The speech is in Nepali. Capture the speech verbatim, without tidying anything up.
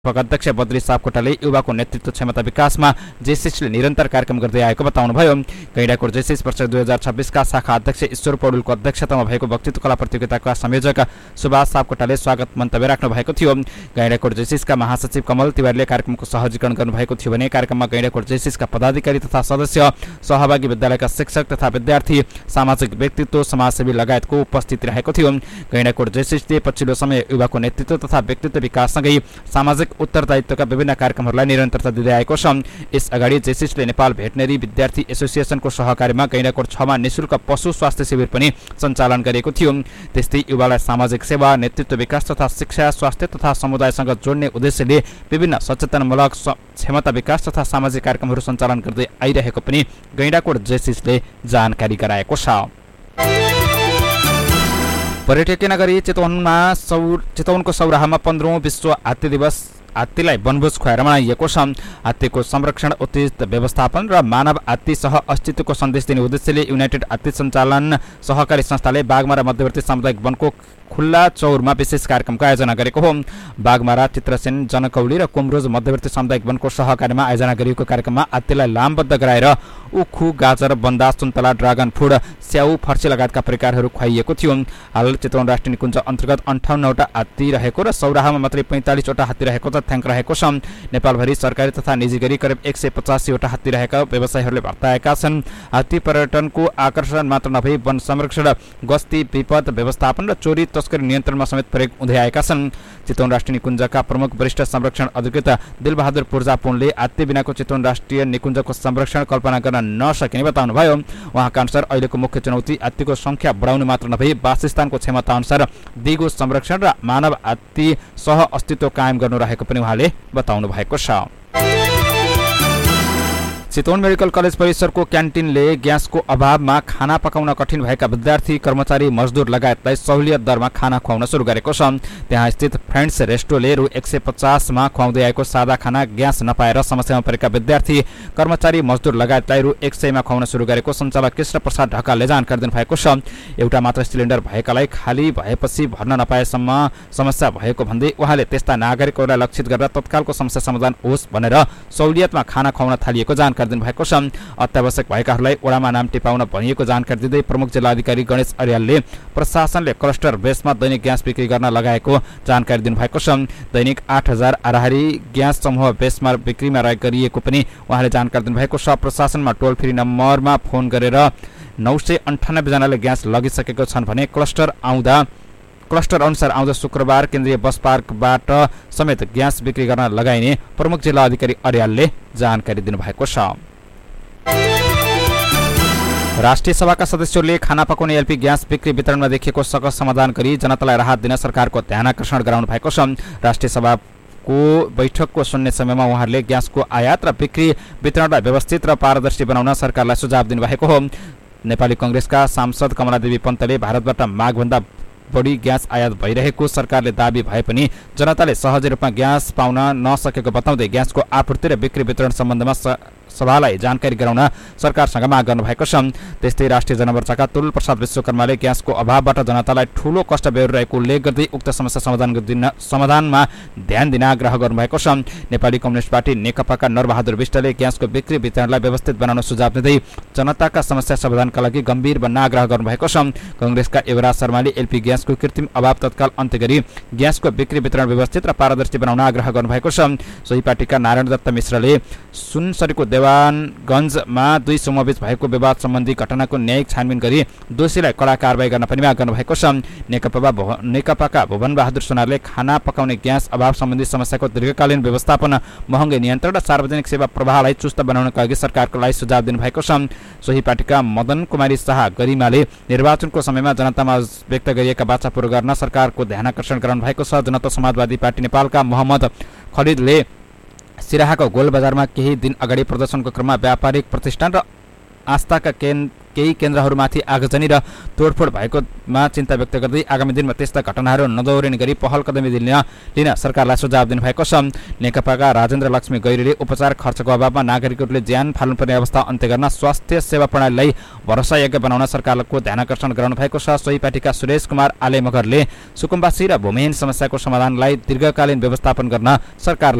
अध्यक्ष बद्री सापकोटाले युवाको नेतृत्व क्षमता विकासमा जेसिसले निरन्तर कार्यक्रम गर्दै आएको बताउनुभयो। गैंडाकोट जेसिस वर्ष दुई हजार छब्बीसका शाखा अध्यक्ष ईश्वर पौडेलको अध्यक्षतामा भएको वक्तृत्व कला प्रतियोगिताका संयोजक सुभाष सापकोटाले स्वागत मन्तव्य राख्नु भएको थियो। गैंडाकोट जेसिसका महासचिव कमल तिवारीले कार्यक्रमको सहजीकरण गर्नुभएको थियो भने कार्यक्रममा गैंडाकोट जेसिसका पदाधिकारी तथा सदस्य, सहभागी विद्यालयका शिक्षक तथा विद्यार्थी, सामाजिक व्यक्तित्व, समाजसेवी लगायतको उपस्थिति रहेको थियो। गैंडाकोट जेसिसले पछिल्लो समय युवाको नेतृत्व तथा व्यक्तित्व विकाससँगै सामाजिक उत्तरदायित्वका विभिन्न कार्यक्रमहरूलाई निरन्तरता दिँदै आएको छ। यसअगाडि जेसिसले नेपाल भेटनरी विद्यार्थी एसोसिएसनको सहकार्यमा गैंडाकोट छ मा निःशुल्क पशु स्वास्थ्य शिविर पनि सञ्चालन गरेको थियो। त्यस्तै युवालाई सामाजिक सेवा, नेतृत्व विकास तथा शिक्षा, स्वास्थ्य तथा समुदायसँग जोड्ने उद्देश्यले विभिन्न सचेतनमूलक, क्षमता विकास तथा सामाजिक कार्यक्रमहरू सञ्चालन गर्दै आइरहेको पनि गैंडाकोट जेसिसले जानकारी गराएको छ। पर्यटकीय नगरी चितवनमा सौर चितवनको सौराहामा पन्ध्रौं विश्व हात्ती दिवस हात्तीलाई वनभोज खुवाएर मनाइएको छ। हात्तीको संरक्षण, उत्तेजित व्यवस्थापन र मानव हात्ती सह अस्तित्वको सन्देश दिने उद्देश्यले युनाइटेड हात्ती सञ्चालन सहकारी संस्थाले बागमारा मध्यवर्ती सामुदायिक वनको खुल्ला चौरमा विशेष कार्यक्रमको आयोजना गरेको हो। बागमारा, चित्रसेन, जनकौली र कुमरोज मध्यवर्ती सामुदायिक वनको सहकार्यमा आयोजना गरिएको कार्यक्रममा हात्तीलाई लामबद्ध गराएर उखु, गाजर, बन्दा, सुन्तला, ड्रागन फ्रुट, स्याउ, फर्सी लगायतका परिकारहरू खुवाइएको थियो। हाल चितवन राष्ट्रिय निकुञ्ज अन्तर्गत अन्ठाउन्नवटा हात्ती रहेको र सौराहामा मात्रै पैँतालिसवटा हात्ती रहेको तथ्याङ्क रहेको छ। नेपालभरि सरकारी तथा निजी गरी करिब एक सय पचासीवटा हात्ती रहेका व्यवसायीहरूले बताएका छन्। हात्ती पर्यटनको आकर्षण मात्र नभई वन संरक्षण, गस्ती, विपद व्यवस्थापन र चोरी तस्करी नियन्त्रणमा समेत प्रयोग हुँदै आएका छन्। चितवन राष्ट्रिय निकुञ्जका प्रमुख वरिष्ठ संरक्षण अधिकृत दिलबहादुर पूर्जापुनले हात्ती बिनाको चितवन राष्ट्रिय निकुञ्जको संरक्षण कल्पना गर्न नसकिने बताउनुभयो। उहाँका अनुसार अहिलेको मुख्य चुनौती हात्तीको संख्या बढाउनु मात्र नभई वासस्थानको क्षमता अनुसार दिगो संरक्षण र मानव हात्ती सह अस्तित्व कायम गर्नु रहेको पनि उहाँले बताउनु भएको छ। चितवन मेडिकल कलेज परिसरको क्यान्टिनले ग्यासको अभावमा खाना पकाउन कठिन भएका विद्यार्थी, कर्मचारी, मजदुर लगायतलाई सहुलियत दरमा खाना खुवाउन सुरु गरेको छ। त्यहाँ स्थित फ्रेन्ड्स रेस्टोले रु एक सय पचासमा खुवाउँदै आएको सादा खाना ग्यास नपाएर समस्यामा परेका विद्यार्थी, कर्मचारी, मजदुर लगायतलाई रु एक सयमा खुवाउन सुरु गरेको सञ्चालक कृष्ण प्रसाद ढकालले जानकारी दिनुभएको छ। एउटा मात्र सिलिन्डर भएकालाई खाली भएपछि भर्न नपाएसम्म समस्या भएको भन्दै उहाँले त्यस्ता नागरिकहरूलाई लक्षित गरेर तत्कालको समस्या समाधान होस् भनेर सहुलियतमा खाना खुवाउन थालिएको जानकारी दिनुभएको छ। अत्यावश्यक भएकाहरूलाई ओडामा नाम टिपाउन भनिएको जानकारी दिँदै प्रमुख जिल्लाधिकारी गणेश अर्यालले प्रशासनले क्लस्टर बेसमा दैनिक ग्यास बिक्री गर्न लगाएको जानकारी दिनुभएको छ। दैनिक आठ हजार आराहारी ग्यास समूह बेसमा बिक्रीमा गरिएको पनि उहाँले जानकारी दिनुभएको छ। प्रशासनमा टोल फ्री नम्बरमा फोन गरेर नौ सय अन्ठानब्बे जनाले ग्यास लगिसकेको छन् भने क्लस्टर आउँदा क्लस्टर अनुसार आउँदो शुक्रबार केन्द्रीय बस पार्कबाट समेत ग्यास बिक्री गर्न लगाइने प्रमुख जिल्ला अधिकारी अर्यालले जानकारी दिनुभएको छ। राष्ट्रिय सभाका सदस्यहरूले खाना पकाउने एलपी ग्यास बिक्री वितरणमा देखिएको सकस समाधान गरी जनतालाई राहत दिन सरकारको ध्यानाकर्षण गराउनु भएको छ। राष्ट्रिय सभाको बैठकको शून्य समयमा उहाँहरूले ग्यासको आयात र बिक्री वितरणलाई व्यवस्थित र पारदर्शी बनाउन सरकारलाई सुझाव दिनुभएको हो। नेपाली कांग्रेसका सांसद कमलादेवी पन्तले भारतबाट मागभन्दा बढी ग्यास आयात भइरहेको सरकारले दाबी भए पनि जनताले सहज रूपमा ग्यास पाउन नसकेको बताउँदै ग्यासको आपूर्ति र बिक्री वितरण सम्बन्धमा सभालाई जानकारी गराउन सरकारसँग माग गर्नुभएको छ। त्यस्तै राष्ट्रिय जनमोर्चाका तुल प्रसाद विश्वकर्माले ग्यासको अभावबाट जनतालाई ठूलो कष्ट बेहोरिरहेको उल्लेख गर्दै उक्त समस्या समाधान दिन समाधानमा ध्यान दिन आग्रह गर्नुभएको छ। नेपाली कम्युनिस्ट पार्टी नेकपाका नरबहादुर विष्टले ग्यासको बिक्री वितरणलाई व्यवस्थित बनाउन सुझाव दिँदै जनताका समस्या समाधानका लागि गम्भीर बन्न आग्रह गर्नुभएको छ। कांग्रेसका युवराज शर्माले एलपी ग्यासको कृत्रिम अभाव तत्काल अन्त्य गरी ग्यासको बिक्री वितरण व्यवस्थित र पारदर्शी बनाउन आग्रह गर्नुभएको छ। सोही पार्टीका नारायण दत्त मिश्रले सुनसरीको देवानगञ्जमा दुई समूहबीच भएको विवाद सम्बन्धी घटनाको न्यायिक छानबिन गरी दोषीलाई कडा कारबाही गर्न पनि माग गर्नुभएको छ। नेकपा नेकपाका भुवन बहादुर सुनारले खाना पकाउने ग्यास अभाव सम्बन्धी समस्याको दीर्घकालीन व्यवस्थापन, महँगी नियन्त्रण र सार्वजनिक सेवा प्रवाहलाई चुस्त बनाउनका लागि सरकारको लागि सुझाव दिनुभएको छ। सोही पार्टीका मदन कुमारी शाह गरिमाले निर्वाचनको समयमा जनतामा व्यक्त गरिएका बाचा पूरा गर्न सरकारको ध्यानाकर्षण गराउनु भएको छ। जनता समाजवादी पार्टी नेपालका मोहम्मद खलिदले सिराहाको गोलबजारमा केही दिन अगाडि प्रदर्शनको क्रममा व्यापारिक प्रतिष्ठान र आस्थाका केही केन्द्रहरूमाथि आगजनी र तोडफोड भएकोमा चिन्ता व्यक्त गर्दै आगामी दिनमा त्यस्ता घटनाहरू नदोहोरिने गरी पहल कदमी लिन लिन सरकारलाई सुझाव दिनुभएको छ। नेकपाका राजेन्द्र लक्ष्मी गैरीले उपचार खर्चको अभावमा नागरिकहरूले ज्यान फाल्नुपर्ने अवस्था अन्त्य गर्न स्वास्थ्य सेवा प्रणालीलाई भरोसायोग्य बनाउन सरकारको ध्यानकर्षण गराउनु भएको छ। सोही पार्टीका सुरेश कुमार आलेमगरले सुकुम्बासी र भूमिहीन समस्याको समाधानलाई दीर्घकालीन व्यवस्थापन गर्न सरकारलाई